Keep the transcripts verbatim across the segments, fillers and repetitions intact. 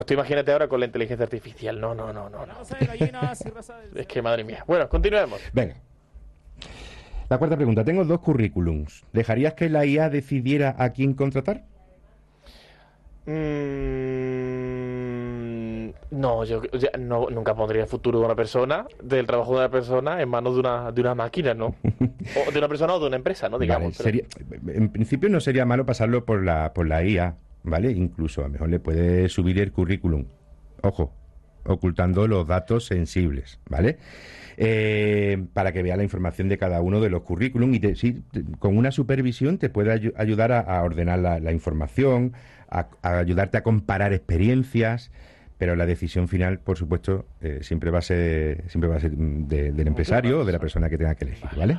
Tú imagínate ahora con la inteligencia artificial. No, no, no, no, no. Es que madre mía. Bueno, continuemos. Venga. La cuarta pregunta. Tengo dos currículums. ¿Dejarías que la I A decidiera a quién contratar? Mm, no, yo, yo no, nunca pondría el futuro de una persona, del trabajo de una persona, en manos de una, de una máquina, ¿no? O de una persona o de una empresa, ¿no? Digamos. Vale, sería, en principio no sería malo pasarlo por la, por la I A, ¿vale? Incluso a lo mejor le puede subir el currículum. Ojo, ocultando los datos sensibles, ¿vale? Eh, para que vea la información de cada uno de los currículum y te, sí, te, con una supervisión te puede ay ayudar a, a ordenar la, la información, a, a ayudarte a comparar experiencias, pero la decisión final, por supuesto, eh, siempre va a ser siempre va a ser de, del empresario o de la persona que tenga que elegir, ¿vale?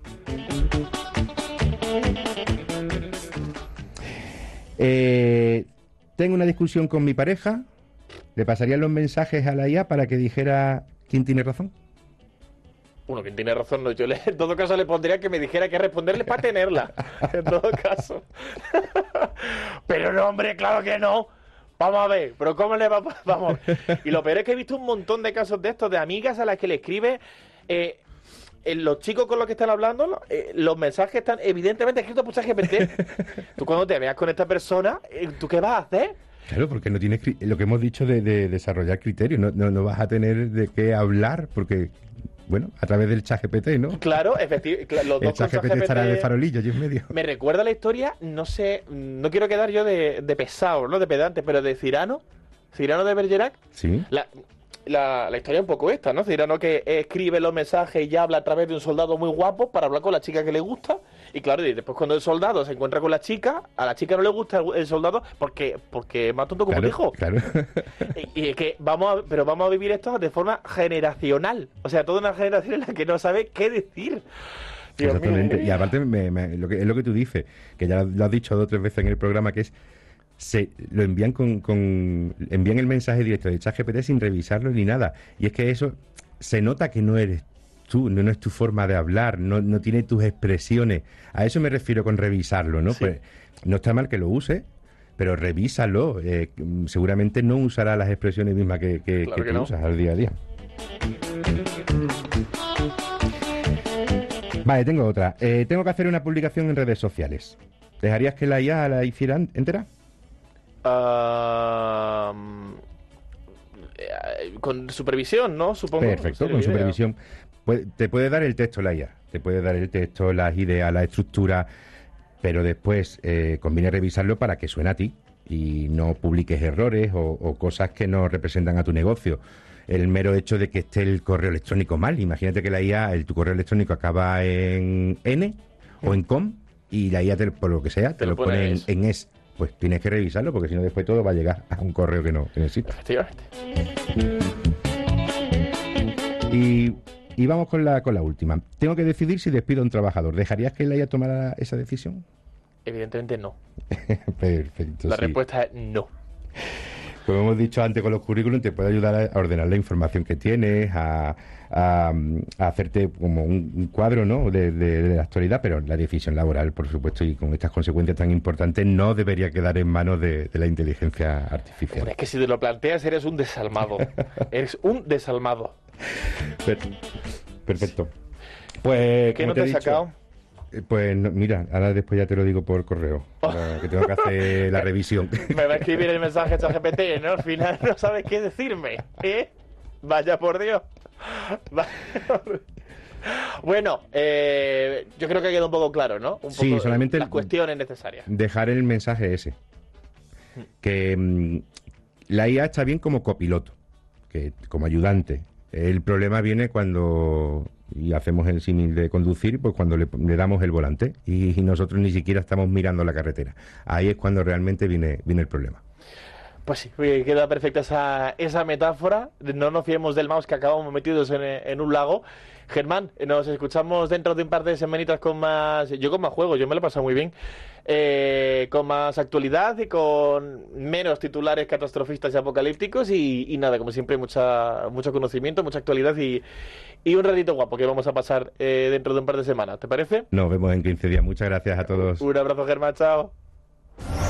Eh, tengo una discusión con mi pareja. ¿Le pasarían los mensajes a la I A para que dijera quién tiene razón? Bueno, quien tiene razón, no, yo le, en todo caso le pondría que me dijera que responderle para tenerla, en todo caso. Pero no, hombre, claro que no. Vamos a ver, pero ¿cómo le va a... Vamos. Y lo peor es que he visto un montón de casos de estos, de amigas a las que le escribe... Eh, eh, los chicos con los que están hablando, eh, los mensajes están evidentemente escritos por ChatGPT. Tú cuando te veas con esta persona, eh, ¿tú qué vas a hacer? Claro, porque no tienes lo que hemos dicho de, de desarrollar criterios, no, no, no vas a tener de qué hablar, porque... Bueno, a través del ChatGPT, ¿no? Claro, efectivamente. Los dos el ChatGPT estará de farolillo allí en medio. Me recuerda la historia, no sé, no quiero quedar yo de, de pesado, ¿no? De pedante, pero de Cyrano, Cyrano de Bergerac. Sí. La, la, la historia es un poco esta, ¿no? Cyrano que escribe los mensajes y habla a través de un soldado muy guapo para hablar con la chica que le gusta. Y claro, y después cuando el soldado se encuentra con la chica, a la chica no le gusta el, el soldado porque porque es más tonto como claro, dijo. Claro. Y, y es que vamos a, pero vamos a vivir esto de forma generacional. O sea, toda una generación en la que no sabe qué decir. Dios Exactamente. Mío. Y aparte, me, me, lo que, es lo que tú dices, que ya lo has dicho dos o tres veces en el programa, que es se lo envían con, con envían el mensaje directo de ChatGPT sin revisarlo ni nada. Y es que eso se nota que no eres tú, no, no es tu forma de hablar, no, no tiene tus expresiones. A eso me refiero con revisarlo, ¿no? Sí. Pues no está mal que lo use, pero revísalo. Eh, seguramente no usará las expresiones mismas que, que, claro que, que tú no. usas al día a día. Vale, tengo otra. Eh, tengo que hacer una publicación en redes sociales. ¿Dejarías que la I A la hiciera entera? Uh, con supervisión, ¿no? Supongo. Perfecto, con supervisión. Puede, te puede dar el texto la I A, te puede dar el texto, las ideas, la estructura, pero después eh, conviene revisarlo para que suene a ti y no publiques errores o, o cosas que no representan a tu negocio. El mero hecho de que esté el correo electrónico mal, imagínate que la I A, el, tu correo electrónico acaba en N o en com y la I A, te, por lo que sea, te, te lo, lo pone en, en es. Pues tienes que revisarlo porque si no después todo va a llegar a un correo que no, que no existe. Efectivamente. Y... Y vamos con la con la última. Tengo que decidir si despido a un trabajador. ¿Dejarías que él haya tomado esa decisión? Evidentemente no. Perfecto. La sí. respuesta es no. Como hemos dicho antes con los currículums, te puede ayudar a ordenar la información que tienes, a, a, a hacerte como un, un cuadro, ¿no? de, de, de la actualidad, pero la decisión laboral, por supuesto, y con estas consecuencias tan importantes, no debería quedar en manos de, de la inteligencia artificial. Hombre, es que si te lo planteas, eres un desalmado. Eres un desalmado. Perfecto. Pues, ¿qué no te, te has sacado? Pues no, mira, ahora después ya te lo digo por correo, oh. que tengo que hacer la revisión. Me va a escribir el mensaje ChatGPT, ¿no? Al final no sabes qué decirme, ¿eh? Vaya por Dios. Vaya por... Bueno, eh, yo creo que queda un poco claro, ¿no? Un sí, poco solamente las cuestiones necesarias. Dejar el mensaje ese. Que mmm, la I A está bien como copiloto, que como ayudante. El problema viene cuando, y hacemos el símil de conducir, pues cuando le, le damos el volante y, y nosotros ni siquiera estamos mirando la carretera. Ahí es cuando realmente viene, viene el problema. Pues sí, queda perfecta esa, esa metáfora. No nos fiemos del mouse que acabamos metidos en, en un lago. Germán, nos escuchamos dentro de un par de semanitas con más... Yo con más juegos, yo me lo he pasado muy bien. Eh, con más actualidad y con menos titulares catastrofistas y apocalípticos. Y, y nada, como siempre, mucha mucho conocimiento, mucha actualidad y, y un ratito guapo que vamos a pasar eh, dentro de un par de semanas. ¿Te parece? Nos vemos en quince días. Muchas gracias a todos. Un abrazo, Germán. Chao.